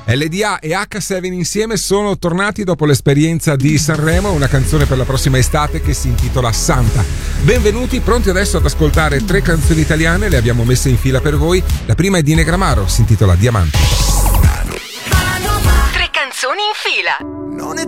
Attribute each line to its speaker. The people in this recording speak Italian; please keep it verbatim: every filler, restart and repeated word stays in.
Speaker 1: L D A e acca sette insieme sono tornati dopo l'esperienza di Sanremo, una canzone per la prossima estate che si intitola Santa. Benvenuti, pronti adesso ad ascoltare tre canzoni italiane, le abbiamo messe in fila per voi. La prima è di Negramaro, si intitola Diamante.
Speaker 2: Tre canzoni in fila.